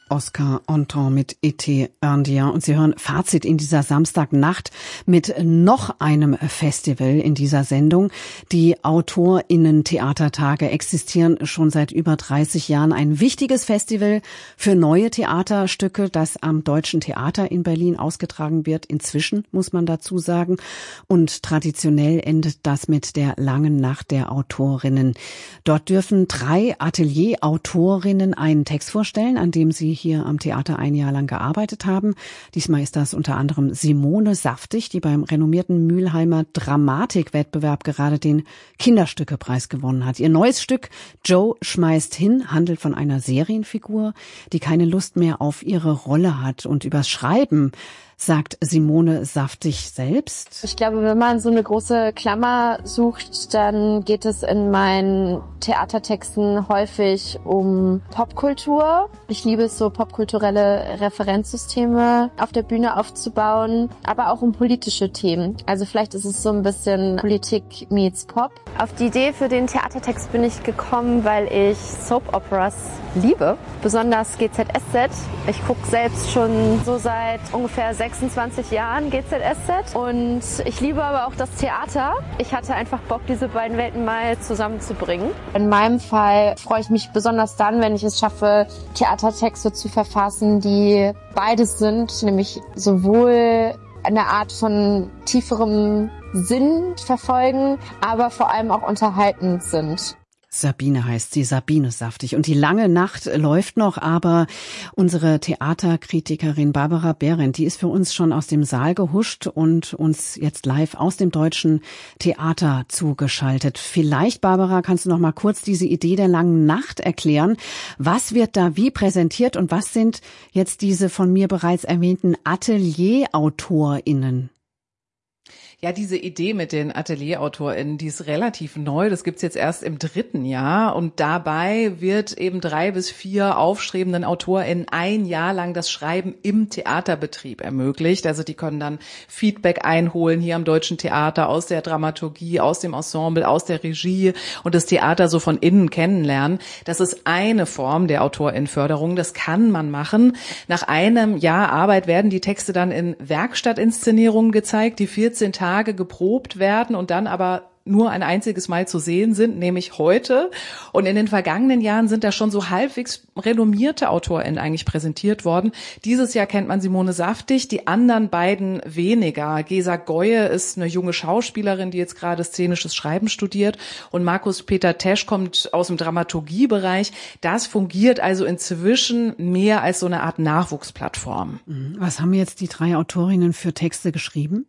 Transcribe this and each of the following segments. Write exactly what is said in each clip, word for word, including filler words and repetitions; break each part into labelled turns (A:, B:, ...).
A: Oscar Anton mit Été Indien. Und Sie hören Fazit in dieser Samstagnacht mit noch einem Festival in dieser Sendung. Die AutorInnen-Theatertage existieren schon seit über dreißig Jahren. Ein wichtiges Festival für neue Theaterstücke, das am Deutschen Theater in Berlin ausgetragen wird. Inzwischen, muss man dazu sagen. Und traditionell endet das mit der langen Nacht der Autorinnen. Dort dürfen drei Atelier-Autorinnen einen Text vorstellen, an dem sie hier am Theater ein Jahr lang gearbeitet haben. Diesmal ist das unter anderem Simone Saftig, die beim renommierten Mülheimer Dramatikwettbewerb gerade den Kinderstückepreis gewonnen hat. Ihr neues Stück Joe schmeißt hin handelt von einer Serienfigur, die keine Lust mehr auf ihre Rolle hat. Und übers Schreiben sagt Simone Saftig selbst.
B: Ich glaube, wenn man so eine große Klammer sucht, dann geht es in meinen Theatertexten häufig um Popkultur. Ich liebe es, so popkulturelle Referenzsysteme auf der Bühne aufzubauen, aber auch um politische Themen. Also vielleicht ist es so ein bisschen Politik meets Pop. Auf die Idee für den Theatertext bin ich gekommen, weil ich Soap Operas liebe, besonders G Z S Z. Ich gucke selbst schon so seit ungefähr sechsundzwanzig Jahren G Z S Z und ich liebe aber auch das Theater. Ich hatte einfach Bock, diese beiden Welten mal zusammenzubringen. In meinem Fall freue ich mich besonders dann, wenn ich es schaffe, Theatertexte zu verfassen, die beides sind, nämlich sowohl eine Art von tieferem Sinn verfolgen, aber vor allem auch unterhaltend sind.
A: Sabine heißt sie, Sabine Saftig. Und die lange Nacht läuft noch, aber unsere Theaterkritikerin Barbara Behrendt, die ist für uns schon aus dem Saal gehuscht und uns jetzt live aus dem Deutschen Theater zugeschaltet. Vielleicht, Barbara, kannst du noch mal kurz diese Idee der langen Nacht erklären? Was wird da wie präsentiert und was sind jetzt diese von mir bereits erwähnten Atelier-AutorInnen?
C: Ja, diese Idee mit den AtelierautorInnen, die ist relativ neu. Das gibt's jetzt erst im dritten Jahr. Und dabei wird eben drei bis vier aufstrebenden AutorInnen ein Jahr lang das Schreiben im Theaterbetrieb ermöglicht. Also die können dann Feedback einholen hier am Deutschen Theater aus der Dramaturgie, aus dem Ensemble, aus der Regie und das Theater so von innen kennenlernen. Das ist eine Form der AutorInnenförderung. Das kann man machen. Nach einem Jahr Arbeit werden die Texte dann in Werkstattinszenierungen gezeigt, die vierzehn Tage geprobt werden und dann aber nur ein einziges Mal zu sehen sind, nämlich heute. Und in den vergangenen Jahren sind da schon so halbwegs renommierte AutorInnen eigentlich präsentiert worden. Dieses Jahr kennt man Simone Saftig, die anderen beiden weniger. Gesa Goye ist eine junge Schauspielerin, die jetzt gerade szenisches Schreiben studiert. Und Markus Peter Tesch kommt aus dem Dramaturgiebereich. Das fungiert also inzwischen mehr als so eine Art Nachwuchsplattform.
A: Was haben jetzt die drei Autorinnen für Texte geschrieben?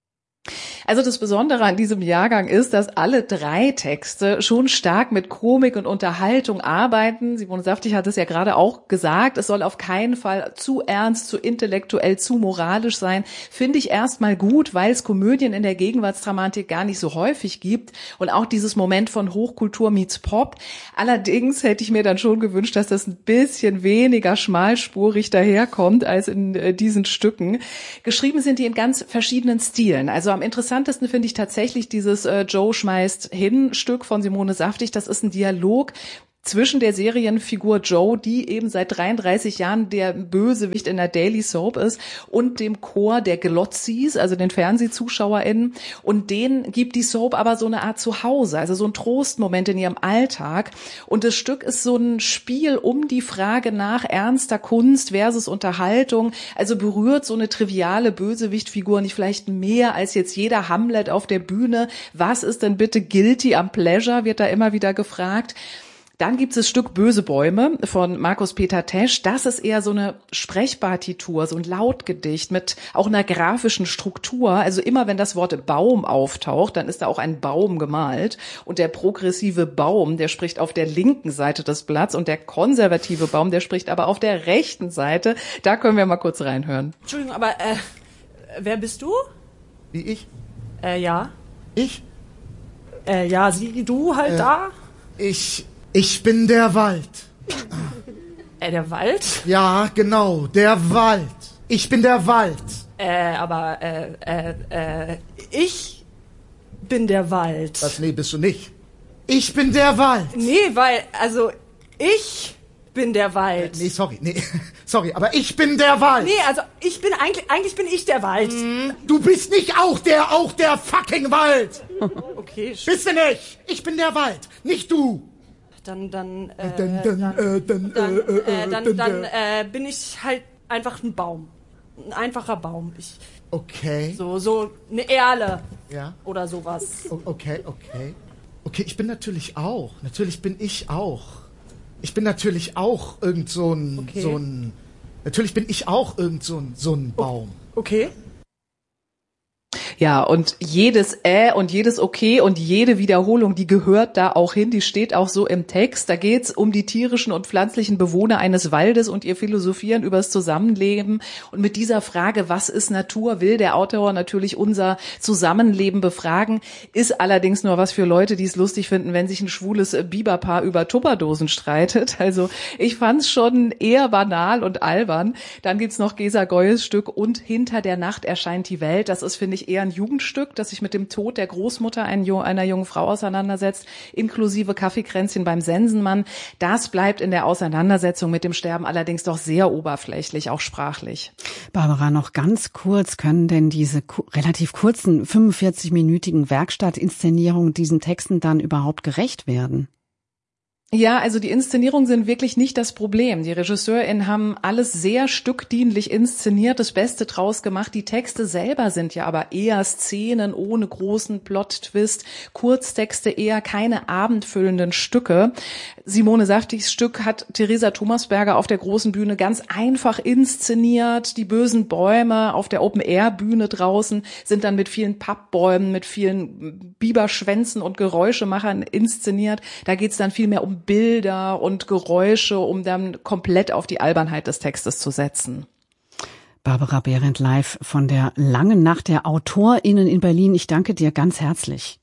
C: Also das Besondere an diesem Jahrgang ist, dass alle drei Texte schon stark mit Komik und Unterhaltung arbeiten. Simone Saftig hat es ja gerade auch gesagt, es soll auf keinen Fall zu ernst, zu intellektuell, zu moralisch sein. Finde ich erstmal gut, weil es Komödien in der Gegenwartsdramatik gar nicht so häufig gibt und auch dieses Moment von Hochkultur meets Pop. Allerdings hätte ich mir dann schon gewünscht, dass das ein bisschen weniger schmalspurig daherkommt als in äh, diesen Stücken. Geschrieben sind die in ganz verschiedenen Stilen. Also am interessantesten finde ich tatsächlich dieses äh, Joe schmeißt hin Stück von Simone Saftig. Das ist ein Dialog zwischen der Serienfigur Joe, die eben seit dreiunddreißig Jahren der Bösewicht in der Daily Soap ist, und dem Chor der Glotzis, also den FernsehzuschauerInnen. Und denen gibt die Soap aber so eine Art Zuhause, also so ein Trostmoment in ihrem Alltag. Und das Stück ist so ein Spiel um die Frage nach ernster Kunst versus Unterhaltung. Also berührt so eine triviale Bösewichtfigur nicht vielleicht mehr als jetzt jeder Hamlet auf der Bühne. Was ist denn bitte guilty am pleasure, wird da immer wieder gefragt. Dann gibt es das Stück Böse Bäume von Markus Peter Tesch. Das ist eher so eine Sprechpartitur, so ein Lautgedicht mit auch einer grafischen Struktur. Also immer wenn das Wort Baum auftaucht, dann ist da auch ein Baum gemalt. Und der progressive Baum, der spricht auf der linken Seite des Blatts und der konservative Baum, der spricht aber auf der rechten Seite. Da können wir mal kurz reinhören.
D: Entschuldigung, aber äh, wer bist du?
E: Wie ich?
D: Äh, ja.
E: Ich?
D: Äh, ja, sie, du halt äh, da?
E: Ich... Ich bin der Wald.
D: Äh, der Wald?
E: Ja, genau, der Wald. Ich bin der Wald.
D: Äh, aber, äh, äh, äh, ich bin der Wald.
E: Was, nee, bist du nicht. Ich bin der Wald.
D: Nee, weil, also, ich bin der Wald.
E: Äh, nee, sorry, nee, sorry, aber ich bin der Wald.
D: Nee, also ich bin eigentlich, eigentlich bin ich der Wald.
E: Du bist nicht auch der, auch der fucking Wald.
D: Okay.
E: Bist du nicht? Ich bin der Wald, nicht du.
D: Dann, dann, äh,
E: Dann, dann, äh, dann,
D: dann,
E: äh, äh,
D: äh, dann,
E: dann,
D: dann
E: äh.
D: äh, bin ich halt einfach ein Baum. Ein einfacher Baum. Ich,
E: Okay.
D: so, so eine Erle.
E: Ja.
D: Oder sowas.
E: O- Okay, okay. Okay, ich bin natürlich auch. Natürlich bin ich auch. Ich bin natürlich auch irgend so ein,
D: Okay.
E: so ein, natürlich bin ich auch irgend so ein, so ein Baum.
D: Okay.
C: Ja, und jedes Äh und jedes Okay und jede Wiederholung, die gehört da auch hin, die steht auch so im Text. Da geht's um die tierischen und pflanzlichen Bewohner eines Waldes und ihr Philosophieren übers Zusammenleben. Und mit dieser Frage, was ist Natur, will der Autor natürlich unser Zusammenleben befragen, ist allerdings nur was für Leute, die es lustig finden, wenn sich ein schwules Biberpaar über Tupperdosen streitet. Also ich fand's schon eher banal und albern. Dann gibt's noch Gesa Goyes Stück Und hinter der Nacht erscheint die Welt. Das ist, finde ich, eher ein Jugendstück, das sich mit dem Tod der Großmutter einer jungen Frau auseinandersetzt, inklusive Kaffeekränzchen beim Sensenmann. Das bleibt in der Auseinandersetzung mit dem Sterben allerdings doch sehr oberflächlich, auch sprachlich.
A: Barbara, noch ganz kurz, können denn diese ku- relativ kurzen fünfundvierzig-minütigen Werkstattinszenierungen diesen Texten dann überhaupt gerecht werden?
C: Ja, also die Inszenierungen sind wirklich nicht das Problem. Die RegisseurInnen haben alles sehr stückdienlich inszeniert, das Beste draus gemacht. Die Texte selber sind ja aber eher Szenen ohne großen Plot-Twist, Kurztexte eher keine abendfüllenden Stücke. Simone Saftigs Stück hat Theresa Thomasberger auf der großen Bühne ganz einfach inszeniert. Die bösen Bäume auf der Open-Air-Bühne draußen sind dann mit vielen Pappbäumen, mit vielen Biberschwänzen und Geräuschemachern inszeniert. Da geht's dann viel mehr um Bilder und Geräusche, um dann komplett auf die Albernheit des Textes zu setzen.
A: Barbara Behrendt live von der langen Nacht der AutorInnen in Berlin. Ich danke dir ganz herzlich.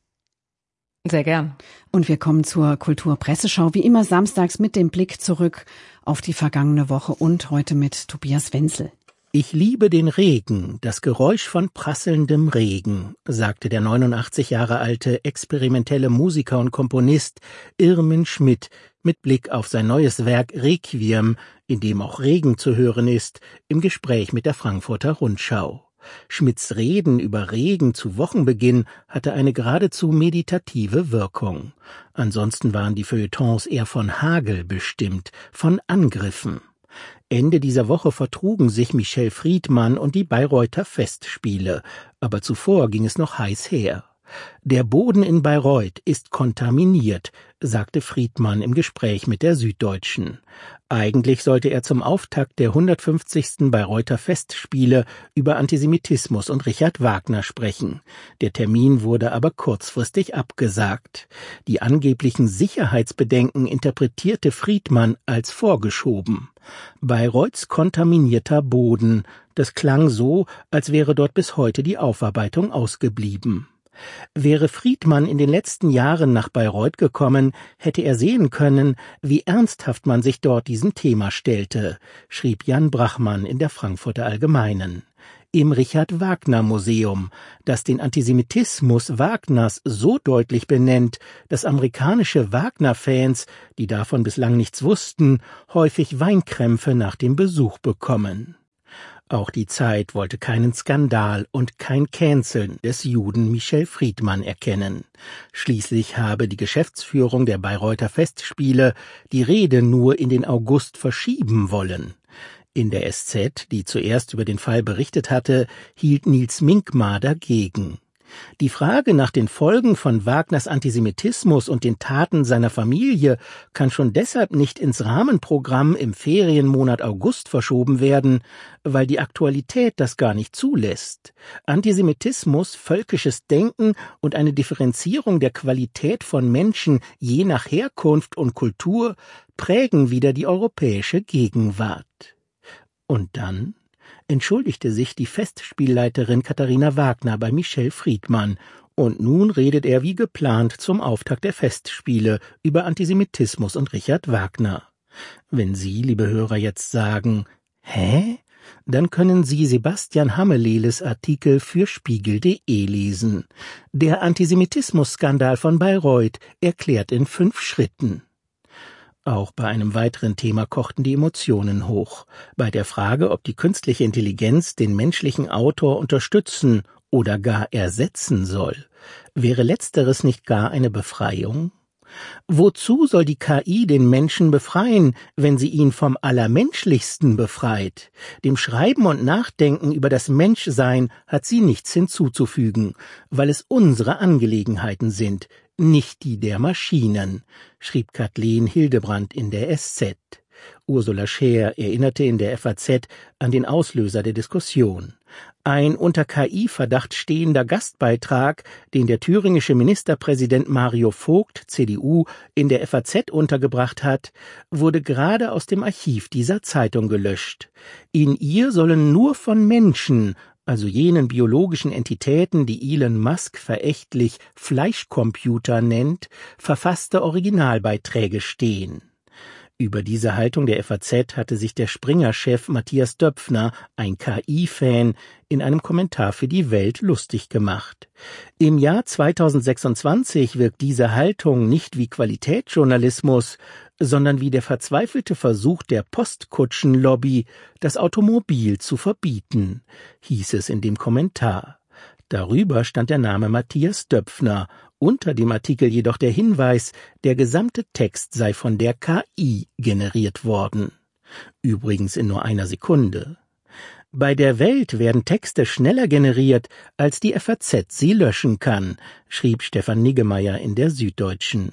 C: Sehr gern.
A: Und wir kommen zur Kulturpresseschau, wie immer samstags mit dem Blick zurück auf die vergangene Woche und heute mit Tobias Wenzel.
F: Ich liebe den Regen, das Geräusch von prasselndem Regen, sagte der neunundachtzig Jahre alte experimentelle Musiker und Komponist Irmin Schmidt mit Blick auf sein neues Werk Requiem, in dem auch Regen zu hören ist, im Gespräch mit der Frankfurter Rundschau. Schmidts Reden über Regen zu Wochenbeginn hatte eine geradezu meditative Wirkung. Ansonsten waren die Feuilletons eher von Hagel bestimmt, von Angriffen. Ende dieser Woche vertrugen sich Michel Friedmann und die Bayreuther Festspiele, aber zuvor ging es noch heiß her. Der Boden in Bayreuth ist kontaminiert, sagte Friedmann im Gespräch mit der Süddeutschen. Eigentlich sollte er zum Auftakt der hundertfünfzigsten Bayreuther Festspiele über Antisemitismus und Richard Wagner sprechen. Der Termin wurde aber kurzfristig abgesagt. Die angeblichen Sicherheitsbedenken interpretierte Friedmann als vorgeschoben. Bayreuths kontaminierter Boden, das klang so, als wäre dort bis heute die Aufarbeitung ausgeblieben. Wäre Friedmann in den letzten Jahren nach Bayreuth gekommen, hätte er sehen können, wie ernsthaft man sich dort diesem Thema stellte, schrieb Jan Brachmann in der Frankfurter Allgemeinen. Im Richard-Wagner-Museum, das den Antisemitismus Wagners so deutlich benennt, dass amerikanische Wagner-Fans, die davon bislang nichts wussten, häufig Weinkrämpfe nach dem Besuch bekommen. Auch die Zeit wollte keinen Skandal und kein Canceln des Juden Michel Friedmann erkennen. Schließlich habe die Geschäftsführung der Bayreuther Festspiele die Rede nur in den August verschieben wollen. In der S Z, die zuerst über den Fall berichtet hatte, hielt Nils Minkmar dagegen. Die Frage nach den Folgen von Wagners Antisemitismus und den Taten seiner Familie kann schon deshalb nicht ins Rahmenprogramm im Ferienmonat August verschoben werden, weil die Aktualität das gar nicht zulässt. Antisemitismus, völkisches Denken und eine Differenzierung der Qualität von Menschen je nach Herkunft und Kultur prägen wieder die europäische Gegenwart. Und dann entschuldigte sich die Festspielleiterin Katharina Wagner bei Michel Friedmann, und nun redet er wie geplant zum Auftakt der Festspiele über Antisemitismus und Richard Wagner. Wenn Sie, liebe Hörer, jetzt sagen, hä? Dann können Sie Sebastian Hammeleles Artikel für Spiegel punkt de lesen. Der Antisemitismus-Skandal von Bayreuth erklärt in fünf Schritten. Auch bei einem weiteren Thema kochten die Emotionen hoch. Bei der Frage, ob die künstliche Intelligenz den menschlichen Autor unterstützen oder gar ersetzen soll. Wäre letzteres nicht gar eine Befreiung? Wozu soll die K I den Menschen befreien, wenn sie ihn vom Allermenschlichsten befreit? Dem Schreiben und Nachdenken über das Menschsein hat sie nichts hinzuzufügen, weil es unsere Angelegenheiten sind, nicht die der Maschinen, schrieb Kathleen Hildebrandt in der S Z. Ursula Scheer erinnerte in der F A Z an den Auslöser der Diskussion. Ein unter K I-Verdacht stehender Gastbeitrag, den der thüringische Ministerpräsident Mario Vogt, C D U, in der F A Z untergebracht hat, wurde gerade aus dem Archiv dieser Zeitung gelöscht. In ihr sollen nur von Menschen, also jenen biologischen Entitäten, die Elon Musk verächtlich Fleischcomputer nennt, verfasste Originalbeiträge stehen. Über diese Haltung der F A Z hatte sich der Springer-Chef Matthias Döpfner, ein K I-Fan, in einem Kommentar für die Welt lustig gemacht. Im Jahr zweitausendsechsundzwanzig wirkt diese Haltung nicht wie Qualitätsjournalismus, sondern wie der verzweifelte Versuch der Postkutschenlobby, das Automobil zu verbieten, hieß es in dem Kommentar. Darüber stand der Name Matthias Döpfner, unter dem Artikel jedoch der Hinweis, der gesamte Text sei von der K I generiert worden. Übrigens in nur einer Sekunde. Bei der Welt werden Texte schneller generiert, als die F A Z sie löschen kann, schrieb Stefan Niggemeier in der Süddeutschen.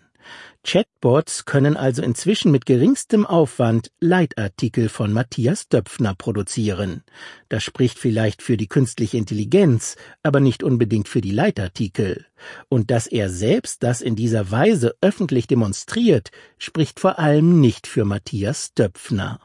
F: Chatbots können also inzwischen mit geringstem Aufwand Leitartikel von Matthias Döpfner produzieren. Das spricht vielleicht für die künstliche Intelligenz, aber nicht unbedingt für die Leitartikel. Und dass er selbst das in dieser Weise öffentlich demonstriert, spricht vor allem nicht für Matthias Döpfner.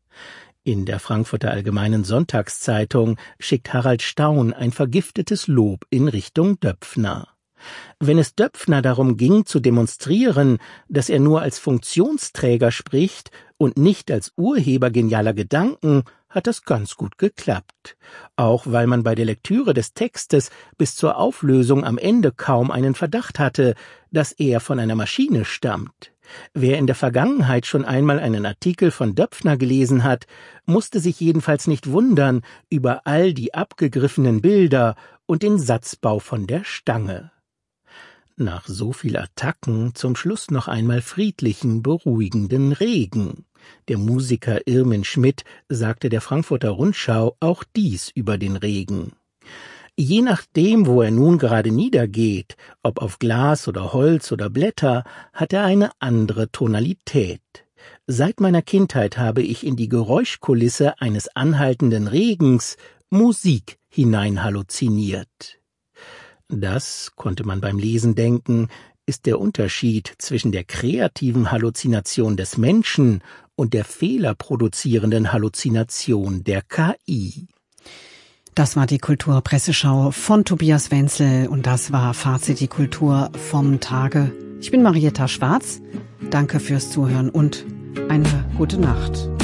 F: In der Frankfurter Allgemeinen Sonntagszeitung schickt Harald Staun ein vergiftetes Lob in Richtung Döpfner. Wenn es Döpfner darum ging, zu demonstrieren, dass er nur als Funktionsträger spricht und nicht als Urheber genialer Gedanken, hat das ganz gut geklappt. Auch weil man bei der Lektüre des Textes bis zur Auflösung am Ende kaum einen Verdacht hatte, dass er von einer Maschine stammt. Wer in der Vergangenheit schon einmal einen Artikel von Döpfner gelesen hat, musste sich jedenfalls nicht wundern über all die abgegriffenen Bilder und den Satzbau von der Stange. Nach so viel Attacken zum Schluss noch einmal friedlichen, beruhigenden Regen. Der Musiker Irmin Schmidt sagte der Frankfurter Rundschau auch dies über den Regen. Je nachdem, wo er nun gerade niedergeht, ob auf Glas oder Holz oder Blätter, hat er eine andere Tonalität. Seit meiner Kindheit habe ich in die Geräuschkulisse eines anhaltenden Regens Musik hinein halluziniert. Das, konnte man beim Lesen denken, ist der Unterschied zwischen der kreativen Halluzination des Menschen und der fehlerproduzierenden Halluzination der K I.
A: Das war die Kulturpresseschau von Tobias Wenzel und das war Fazit die Kultur vom Tage. Ich bin Marietta Schwarz. Danke fürs Zuhören und eine gute Nacht.